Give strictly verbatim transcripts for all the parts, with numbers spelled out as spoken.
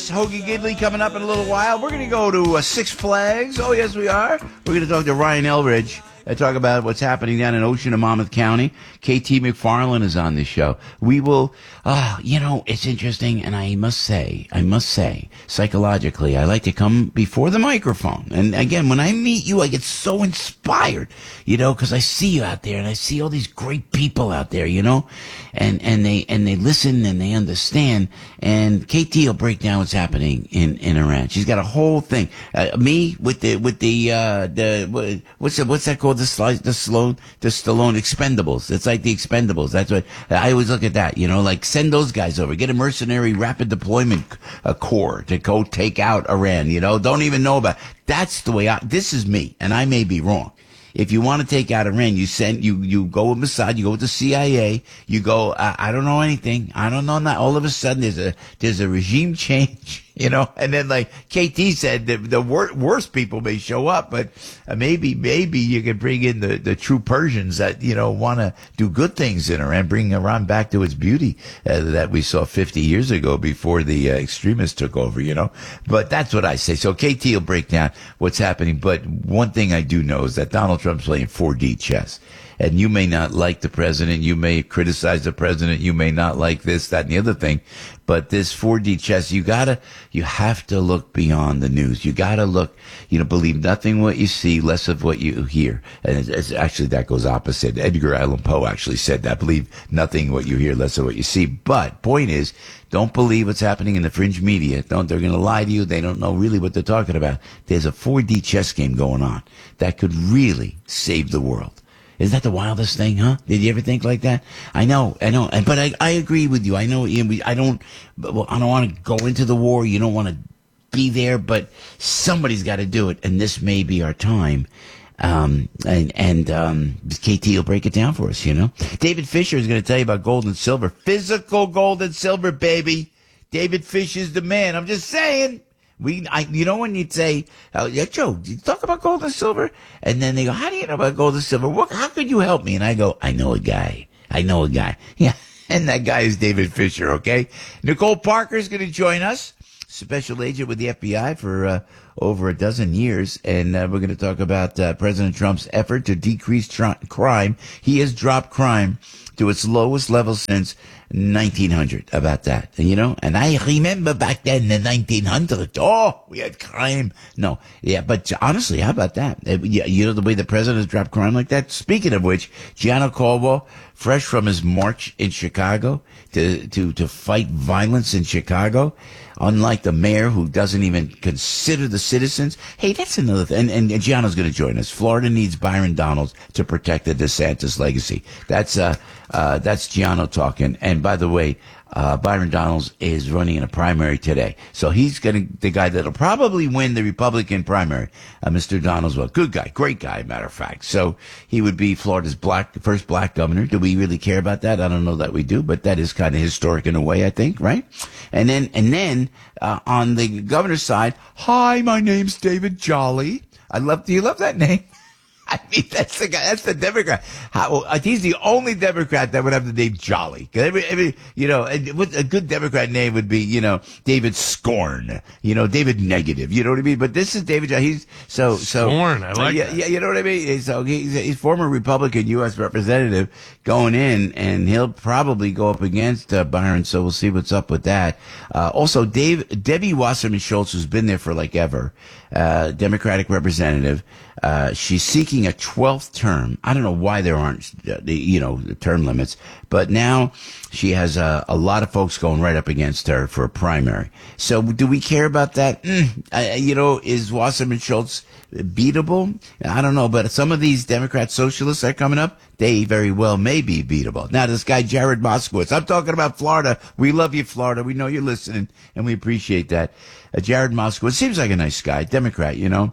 Yes, Hoagie Gidley coming up in a little while. We're going to go to uh, Six Flags. Oh, yes, we are. We're going to talk to Ryan Elridge and talk about what's happening down in Ocean and Monmouth County. K T McFarland is on this show. We will, uh, you know, it's interesting, and I must say, I must say, psychologically, I like to come before the microphone. And again, when I meet you, I get so inspired, you know, because I see you out there, and I see all these great people out there, you know, and, and they, and they listen and they understand. And K T will break down what's happening in, in Iran. She's got a whole thing. Uh, me with the, with the, uh, the, what's the, what's that called? The slide, the slow, the Stallone Expendables. It's like the Expendables. That's what I always look at that, you know, like send those guys over, get a mercenary rapid deployment uh, corps to go take out Iran, you know, don't even know about it. That's the way I, this is me, and I may be wrong. If you want to take out Iran, you send, you, you go with Mossad, you go with the C I A, you go, I, I don't know anything. I don't know that. All of a sudden there's a, there's a regime change, you know, and then like K T said, the, the wor- worst people may show up, but uh, maybe, maybe you can bring in the, the true Persians that, you know, want to do good things in Iran, bring Iran back to its beauty uh, that we saw fifty years ago before the uh, extremists took over, you know, but that's what I say. So K T will break down what's happening. But one thing I do know is that Donald Trump's playing four D chess. And you may not like the president, you may criticize the president, you may not like this, that, and the other thing, but this four D chess, you gotta, you have to look beyond the news. You gotta look, you know, believe nothing what you see, less of what you hear. And it's, it's actually, that goes opposite. Edgar Allan Poe actually said that, believe nothing what you hear, less of what you see. But point is, don't believe what's happening in the fringe media. Don't, they're gonna lie to you. They don't know really what they're talking about. There's a four D chess game going on that could really save the world. Isn't that the wildest thing, huh? Did you ever think like that? I know, I know, but I, I agree with you. I know, you know, we, I don't, well, I don't want to go into the war. You don't want to be there, but somebody's got to do it, and this may be our time. Um, and, and, um, K T will break it down for us, you know. David Fisher is going to tell you about gold and silver. Physical gold and silver, baby. David Fisher's the man. I'm just saying. We, I, you know, when you'd say, oh, yeah, Joe, you talk about gold and silver? And then they go, how do you know about gold and silver? What, how could you help me? And I go, I know a guy. I know a guy. Yeah. And that guy is David Fisher, okay? Nicole Parker is going to join us, special agent with the F B I for, uh, over a dozen years. And, uh, we're going to talk about, uh, President Trump's effort to decrease tr- crime. He has dropped crime to its lowest level since nineteen hundred, about that, you know, and I remember back then in the nineteen hundreds, oh, we had crime. No, yeah, but honestly, how about that? You know, the way the president has dropped crime like that. Speaking of which, Gianna Caldwell, fresh from his march in Chicago to, to, to fight violence in Chicago, unlike the mayor who doesn't even consider the citizens. Hey, that's another thing. And, and Gianna's going to join us. Florida needs Byron Donalds to protect the DeSantis legacy. That's, uh, uh, that's Gianna talking. And by the way, uh, Byron Donalds is running in a primary today. So he's going to, the guy that'll probably win the Republican primary. Uh, Mister Donalds, well, good guy, great guy, matter of fact. So he would be Florida's black, first black governor. Do we really care about that? I don't know that we do, but that is kind of historic in a way, I think, right? And then, and then, uh, on the governor's side, hi, my name's David Jolly. I love, do you love that name? I mean, that's the guy, that's the Democrat. How, uh, he's the only Democrat that would have the name Jolly. Cause every, every, you know, a good Democrat name would be, you know, David Scorn, you know, David Negative, you know what I mean? But this is David Jolly. He's, so, so. Scorn, I like yeah, that. Yeah, you know what I mean? So he's, he's former Republican U S representative going in, and he'll probably go up against, uh, Byron. So we'll see what's up with that. Uh, also Dave, Debbie Wasserman Schultz, who's been there for like ever, uh, Democratic representative. Uh, she's seeking a twelfth term. I don't know why there aren't, uh, the, you know, the term limits, but now she has uh, a lot of folks going right up against her for a primary. So do we care about that? Mm, I, you know, is Wasserman Schultz beatable? I don't know, but some of these Democrat socialists that are coming up, they very well may be beatable. Now, this guy, Jared Moskowitz, I'm talking about Florida. We love you, Florida. We know you're listening, and we appreciate that. Uh, Jared Moskowitz seems like a nice guy, Democrat, you know.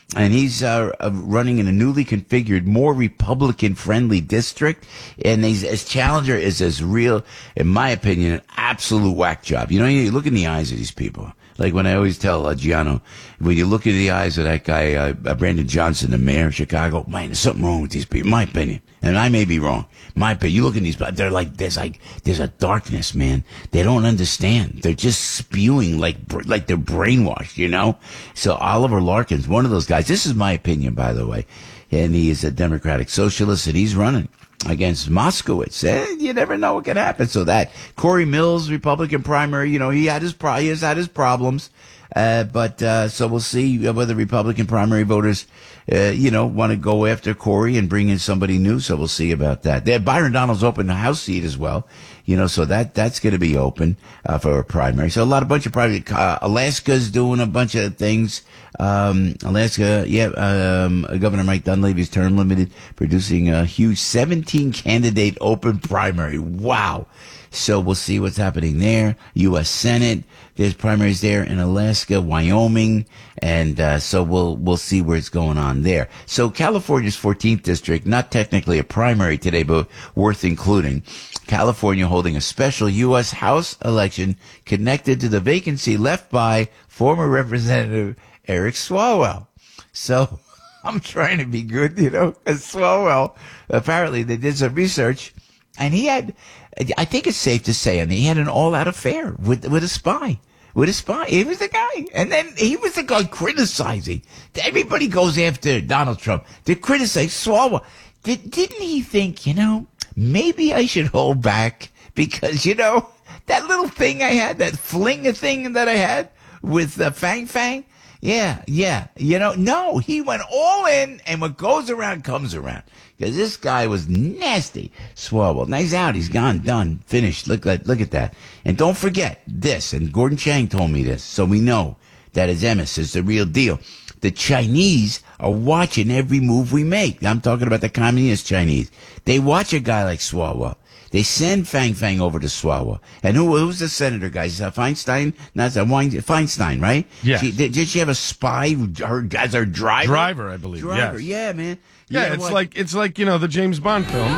and he's uh, uh, running in a newly configured, more Republican-friendly district. And he's, his challenger is as real, in my opinion, an absolute whack job. You know, you look in the eyes of these people. Like when I always tell uh, Giano, when you look in the eyes of that guy, uh, Brandon Johnson, the mayor of Chicago, man, there's something wrong with these people, in my opinion. And I may be wrong. My opinion. You look at these, they're like, there's like, there's a darkness, man. They don't understand. They're just spewing like, like they're brainwashed, you know? So Oliver Larkin's one of those guys. This is my opinion, by the way. And he is a Democratic Socialist, and he's running against Moskowitz. Eh, you never know what can happen. So that Corey Mills, Republican primary, you know, he had his pro- he has had his problems. Uh, but, uh, so we'll see whether Republican primary voters, uh, you know, want to go after Corey and bring in somebody new. So we'll see about that. There, Byron Donalds opened the House seat as well. You know, so that, that's going to be open, uh, for a primary. So a lot, a bunch of private, uh, Alaska's doing a bunch of things. Um, Alaska, yeah, um, Governor Mike Dunleavy's term limited, producing a huge seventeen candidate open primary. Wow. So we'll see what's happening there. U S Senate, there's primaries there in Alaska, Wyoming, and uh, so we'll we'll see where it's going on there. So California's fourteenth district, not technically a primary today, but worth including. California holding a special U S House election connected to the vacancy left by former Representative Eric Swalwell. So I'm trying to be good, you know, because Swalwell, apparently they did some research, and he had, I think it's safe to say, and he had an all-out affair with with a spy. With a spy. He was the guy. And then he was the guy criticizing. Everybody goes after Donald Trump. They criticize Swalwell. Did, didn't he think, you know, maybe I should hold back because, you know, that little thing I had, that fling thing that I had with uh, Fang Fang? Yeah, yeah. You know, no, he went all in, and what goes around comes around. Because this guy was nasty. Swalwell. Now he's out. He's gone. Done. Finished. Look at, look at that. And don't forget this, and Gordon Chang told me this, so we know that his emis is the real deal. The Chinese are watching every move we make. I'm talking about the communist Chinese. They watch a guy like Swalwell. They send Fang Fang over to Swalwell. And who who's the senator guy? Is that Feinstein? Not that Feinstein, right? Yes. She, did, did she have a spy who, her, as her driver? Driver, I believe. Driver, yes. yeah, man. Yeah, You know it's what? like it's like you know the James Bond film. You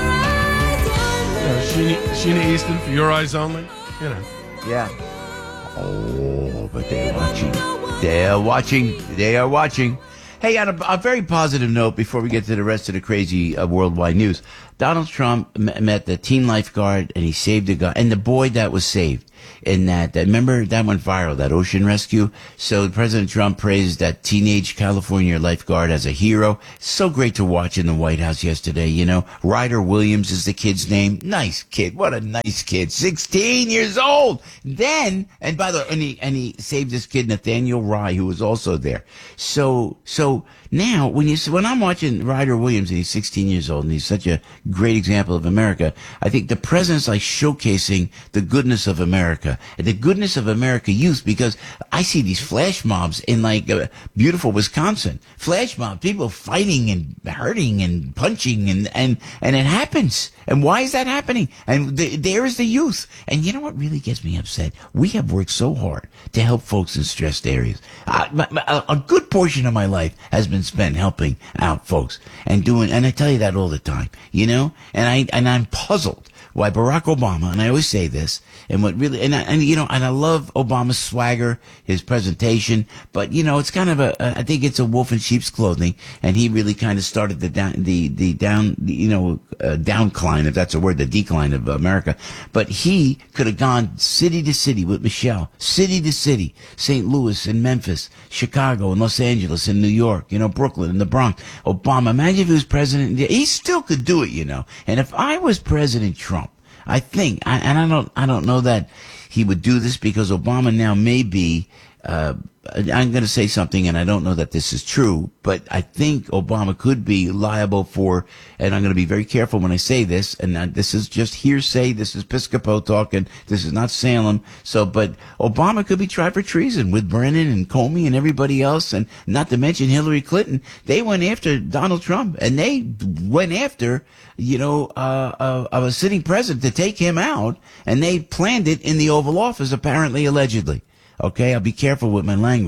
know, Sheena, Sheena Easton for Your Eyes Only. You know. Yeah. Oh, but they're watching. They're watching. They are watching. Hey, on a, a very positive note, before we get to the rest of the crazy uh, worldwide news, Donald Trump m- met the teen lifeguard, and he saved a guy, and the boy that was saved. In that, that, remember that went viral, that ocean rescue? So President Trump praised that teenage California lifeguard as a hero. So great to watch in the White House yesterday, you know. Ryder Williams is the kid's name. Nice kid. What a nice kid. sixteen years old. Then, and by the way, and he, and he saved this kid, Nathaniel Rye, who was also there. So, so now, when you, when I'm watching Ryder Williams, and he's sixteen years old, and he's such a great example of America, I think the president's like showcasing the goodness of America, and the goodness of America youth, because I see these flash mobs in like uh, beautiful Wisconsin. Flash mobs, people fighting and hurting and punching, and, and, and it happens. And why is that happening? And the, there is the youth. And you know what really gets me upset? We have worked so hard to help folks in stressed areas. Uh, my, my, a good portion of my life has been spent helping out folks and doing, and I tell you that all the time, you know, and I, and I'm puzzled why Barack Obama, and I always say this, and what really, and, I, and you know, and I love Obama's swagger, his presentation, but you know, it's kind of a, I think it's a wolf in sheep's clothing, and he really kind of started the down, the, the down, the, you know, uh, downcline, if that's a word, the decline of America. But he could have gone city to city with Michelle, city to city, Saint Louis and Memphis, Chicago and Los Angeles and New York, you know, Brooklyn and the Bronx. Obama, imagine if he was president, he still could do it, you know. And if I was President Trump, I think, I, and I don't, I don't know that he would do this, because Obama now may be, uh, I'm going to say something, and I don't know that this is true, but I think Obama could be liable for, and I'm going to be very careful when I say this, and uh, this is just hearsay, this is Piscopo talking, this is not Salem, so, but Obama could be tried for treason with Brennan and Comey and everybody else, and not to mention Hillary Clinton. They went after Donald Trump, and they went after, you know, uh, uh, of a sitting president to take him out, and they planned it in the Oval Office, apparently, allegedly. Okay, I'll be careful with my language.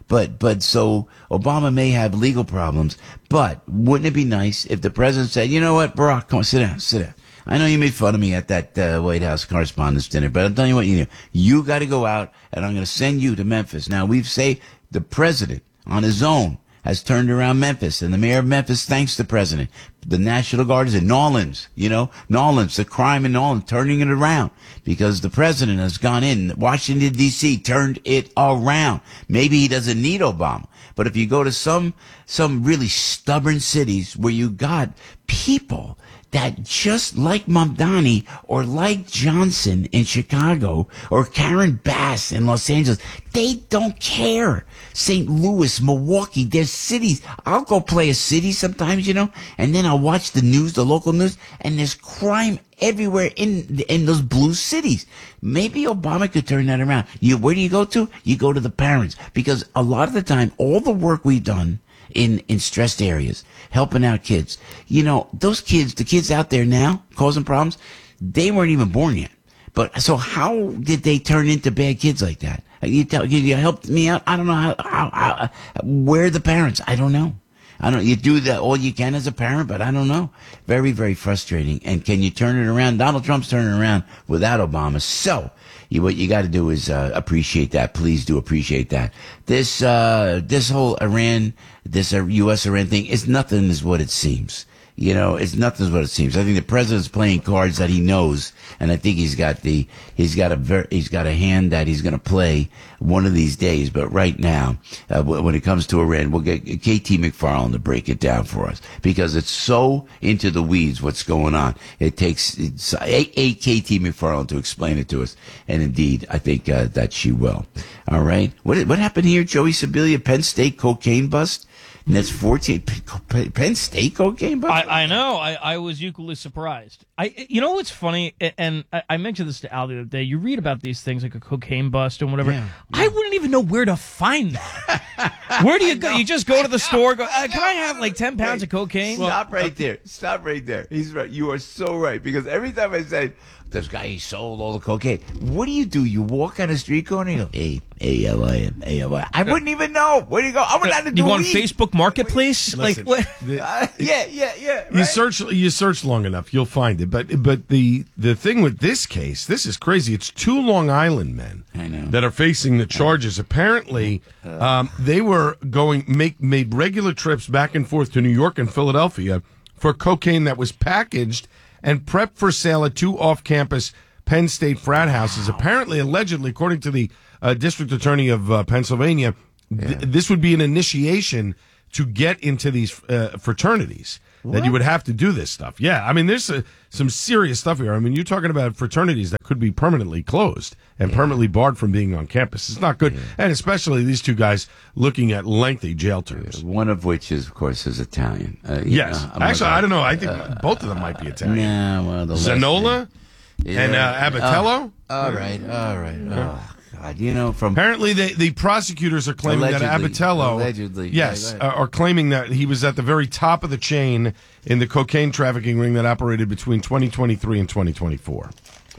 But, but so Obama may have legal problems, but wouldn't it be nice if the president said, you know what, Barack, come on, sit down, sit down. I know you made fun of me at that uh, White House Correspondents' Dinner, but I'm telling you what, you know, you got to go out, and I'm going to send you to Memphis. Now, we've say the president on his own has turned around Memphis, and the mayor of Memphis thanks the president. The National Guard is in Nolans, you know, Nolans, the crime in Nolans, turning it around because the president has gone in. Washington, D C turned it around. Maybe he doesn't need Obama, but if you go to some, some really stubborn cities where you got people that just like Mamdani or like Johnson in Chicago or Karen Bass in Los Angeles, they don't care. Saint Louis, Milwaukee, there's cities. I'll go play a city sometimes, you know, and then I'll watch the news, the local news, and there's crime everywhere in in those blue cities. Maybe Obama could turn that around. You, where do you go to? You go to the parents, because a lot of the time, all the work we've done in, in stressed areas, helping out kids. You know, those kids, the kids out there now causing problems, they weren't even born yet. But so how did they turn into bad kids like that? You tell, you helped me out. I don't know how, how, how, where are the parents? I don't know. I don't, you do that all you can as a parent, but I don't know. Very, very frustrating. And can you turn it around? Donald Trump's turning it around without Obama. So, you, what you got to do is uh, appreciate that. Please do appreciate that. This uh, this whole Iran, this uh, U S Iran thing is nothing as what it seems. You know, it's nothing as what it seems. I think the president's playing cards that he knows, and I think he's got the he's got a ver- he's got a hand that he's going to play one of these days. But right now, uh, when it comes to Iran, we'll get K T McFarland to break it down for us because it's so into the weeds what's going on. It takes it's, a, a K T McFarland to explain it to us, and indeed, I think uh, that she will. All right, what what happened here, Joey Sibilia? Penn State cocaine bust. And that's fourteen. Penn State cocaine bust? I, I know. I, I was equally surprised. I, you know what's funny? And I, I mentioned this to Al the other day. You read about these things like a cocaine bust and whatever. Yeah, yeah. I wouldn't even know where to find that. Where do you go? You just go to the store. Go. Uh, can I have like ten pounds Wait, of cocaine? Stop right there. Stop right there. He's right. You are so right. Because every time I say, this guy, he sold all the cocaine. What do you do? You walk on a street corner and you go, hey, A L I M, A L I M. I wouldn't even know. Where do you go? I would not do You go on Facebook Marketplace? Listen, like what? The, uh, yeah, yeah, yeah. Right? You search you search long enough, you'll find it. But but the the thing with this case, this is crazy. It's two Long Island men I know. that are facing the charges. Apparently, um, they were going make made regular trips back and forth to New York and Philadelphia for cocaine that was packaged and prepped for sale at two off-campus Penn State frat houses. Wow. Apparently, allegedly, according to the uh, district attorney of uh, Pennsylvania, yeah. th- this would be an initiation to get into these uh, fraternities. What? That you would have to do this stuff. Yeah, I mean, there's uh, some serious stuff here. I mean, you're talking about fraternities that could be permanently closed and yeah. permanently barred from being on campus. It's not good. Yeah. And especially these two guys looking at lengthy jail terms. Yeah, one of which, is, of course, is Italian. Uh, yes. Know, Actually, like, I don't know. I think uh, both of them might be Italian. Yeah, well, the Zanola yeah. and uh, Abatello? Uh, all right, all right. Oh. God, you know, from apparently they, the prosecutors are claiming allegedly, that Abatello, allegedly, yes, yeah, uh, are claiming that he was at the very top of the chain in the cocaine trafficking ring that operated between twenty twenty-three and twenty twenty-four.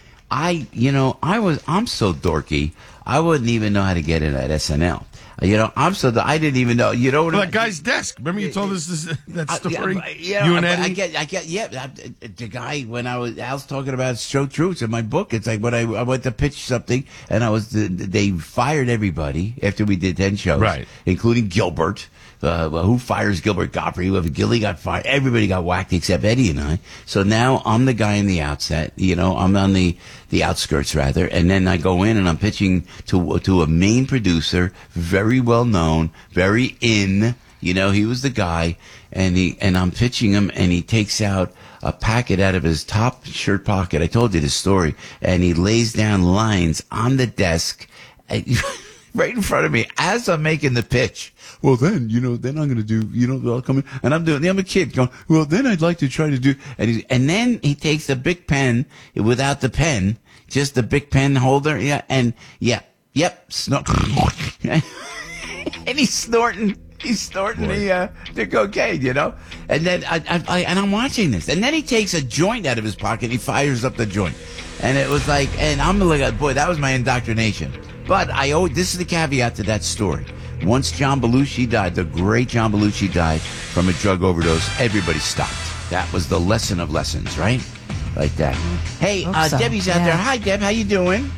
I, you know, I was, I'm so dorky, I wouldn't even know how to get in at S N L. You know, I'm so, I didn't even know, you know what well, that guy's desk. Remember you told us this, that story? I, yeah, you and I, Eddie? I get, I get, yeah, the guy, when I was, Al's talking about Show Truths in my book, it's like when I, I went to pitch something and I was, they fired everybody after we did ten shows. Right. Including Gilbert. Uh, well, who fires Gilbert Godfrey? Whoever Gilly got fired. Everybody got whacked except Eddie and I. So now I'm the guy in the outset. You know, I'm on the the outskirts rather, and then I go in and I'm pitching to to a main producer, very well known, very in. You know, he was the guy, and he and I'm pitching him, and he takes out a packet out of his top shirt pocket. I told you this story, and he lays down lines on the desk. Right in front of me as I'm making the pitch. Well, then, you know, then I'm going to do, you know, I'll come in and I'm doing, I'm a kid going, well, then I'd like to try to do, and he, and then he takes a big pen without the pen, just the big pen holder. Yeah. And yeah, yep. Snort. And he's snorting, he's snorting the, uh, the cocaine, you know, and then I, I, I, and I'm watching this, and then he takes a joint out of his pocket and he fires up the joint. And it was like, and I'm like, boy, that was my indoctrination. But I owe, this is the caveat to that story. Once John Belushi died, the great John Belushi died from a drug overdose, everybody stopped. That was the lesson of lessons, right? Like that. Hey, uh, so. Debbie's out Yeah. there. Hi, Deb. How you doing?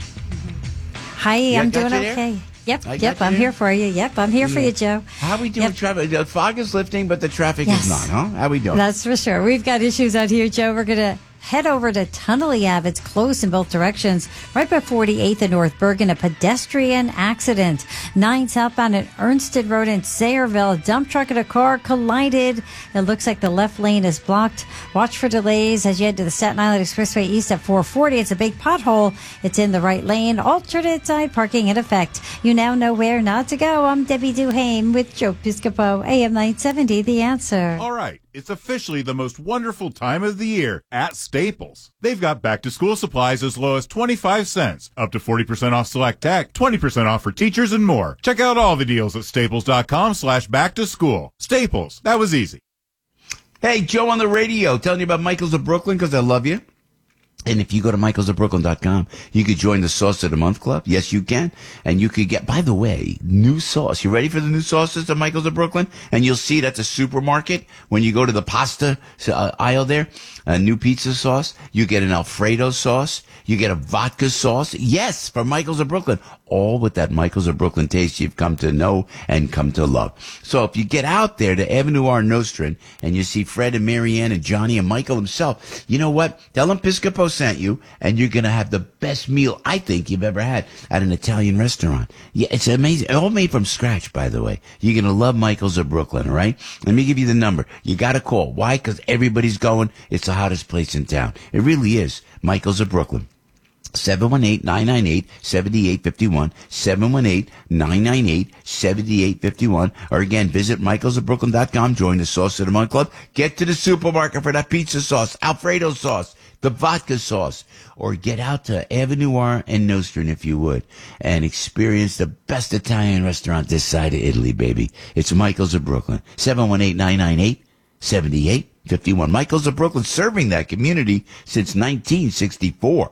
Hi, Yeah, I'm got doing you there? okay. Yep, I got yep, you I'm there? here for you. Yep, I'm here for Yeah. you, Joe. How we doing? Yep. Traffic? The fog is lifting, but the traffic Yes. is not, huh? How we doing? That's for sure. We've got issues out here, Joe. We're going to head over to Tunnelly Ave. It's closed in both directions. Right by forty-eighth and North Bergen, a pedestrian accident. nine southbound at Ernsted Road in Sayreville. A dump truck and a car collided. It looks like the left lane is blocked. Watch for delays as you head to the Staten Island Expressway East at four forty. It's a big pothole. It's in the right lane. Alternate side parking in effect. You now know where not to go. I'm Debbie Duhane with Joe Piscopo, A M nine seventy, The Answer. All right, it's officially the most wonderful time of the year at Staples. They've got back-to-school supplies as low as twenty-five cents, up to forty percent off select tech, twenty percent off for teachers, and more. Check out all the deals at staples.com slash back-to-school. Staples, that was easy. Hey, Joe on the radio telling you about Michaels of Brooklyn because I love you. And if you go to michaels of brooklyn dot com, you could join the Sauce of the Month Club. Yes, you can. And you could get, by the way, new sauce. You ready for the new sauces at Michaels of Brooklyn? And you'll see it at the supermarket when you go to the pasta uh, aisle there. A new pizza sauce. You get an Alfredo sauce. You get a vodka sauce. Yes, from Michaels of Brooklyn. All with that Michaels of Brooklyn taste you've come to know and come to love. So if you get out there to Avenue R Nostrand and you see Fred and Marianne and Johnny and Michael himself, you know what? Tell them Piscopo sent you, and you're going to have the best meal I think you've ever had at an Italian restaurant. Yeah, it's amazing. All made from scratch, by the way. You're going to love Michaels of Brooklyn, all right? Let me give you the number. You got to call. Why? Because everybody's going. It's the hottest place in town. It really is. Michaels of Brooklyn. seven one eight, nine nine eight, seven eight five one, seven one eight, nine nine eight, seven eight five one, or again, visit michaels of brooklyn dot com, join the Sauce of the Month Club, get to the supermarket for that pizza sauce, Alfredo sauce, the vodka sauce, or get out to Avenue R and Nostrand if you would, and experience the best Italian restaurant this side of Italy, baby. It's Michaels of Brooklyn, seven one eight, nine nine eight, seven eight five one. Michaels of Brooklyn, serving that community since nineteen sixty-four.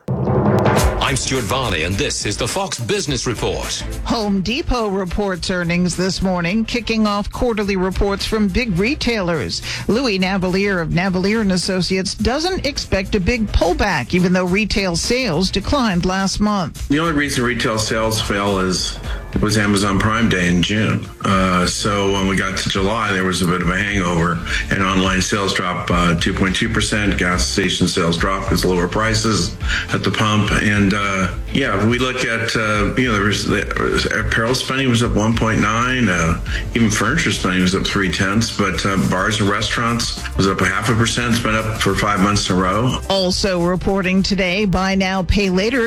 I'm Stuart Varney, and this is the Fox Business Report. Home Depot reports earnings this morning, kicking off quarterly reports from big retailers. Louis Navalier of Navalier and Associates doesn't expect a big pullback, even though retail sales declined last month. The only reason retail sales fell is it was Amazon Prime Day in June. Uh, so when we got to July, there was a bit of a hangover, and online sales dropped uh, two point two percent. Gas station sales dropped because lower prices at the pump. And uh, yeah, we look at, uh, you know, there was, the apparel spending was up one point nine. Uh, even furniture spending was up three tenths. But uh, bars and restaurants was up a half a percent. It's been up for five months in a row. Also reporting today, buy now, pay later